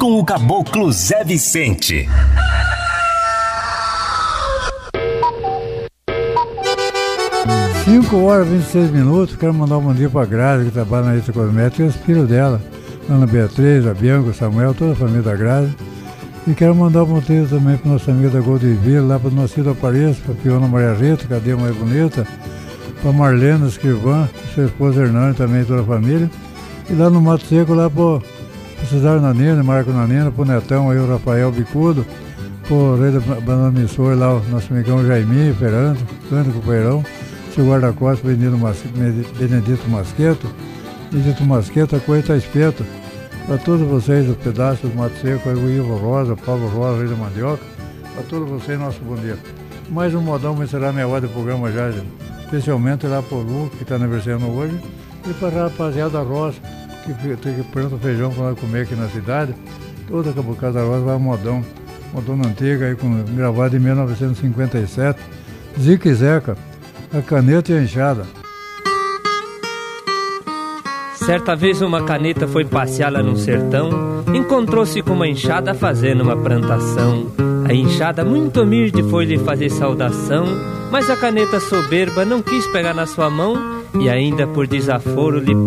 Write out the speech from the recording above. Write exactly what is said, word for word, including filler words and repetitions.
com o caboclo Zé Vicente. cinco horas e vinte e seis minutos. Quero mandar um bom dia pra Grazi, que trabalha na Rita Cosmética, e os filhos dela, Ana Beatriz, a Bianca, o Samuel, toda a família da Grazi. E quero mandar um bom dia também para nossa amiga da Goldville, lá para o Nascido Apareço, para a Fiona Maria Rita, cadê a mais bonita? Para a Marlena Escrivã, sua esposa Hernani também, toda a família. E lá no Mato Seco, lá para o Cesário Nanina, Marco Nanina, para o Netão, aí o Rafael Bicudo, para o Rei da Banana Missor, lá o nosso amigão Jaiminho, Ferrando, Cândido Companheirão, seu guarda-costas, Benedito Masqueto, Benedito Masqueto, a coisa está espeta. Para todos vocês, o pedaço do Mato Seco, o Ivo Rosa, Paulo Rosa, Rei da Mandioca, para todos vocês, nosso bom dia. Mais um modão vai encerrar minha hora de programa já, gente. Especialmente lá para o Lu, que está aniversariando hoje, e para a rapaziada da Rosa, que tem que pôr o feijão para nós comer aqui na cidade. Toda a Cabocada da Rosa vai um modão, modão antigo, aí, com, gravado em mil novecentos e cinquenta e sete. Zica e Zeca, a caneta e a enxada. Certa vez uma caneta foi passear lá no sertão, encontrou-se com uma enxada fazendo uma plantação. A enxada muito humilde foi lhe fazer saudação, mas a caneta soberba não quis pegar na sua mão e ainda por desaforo lhe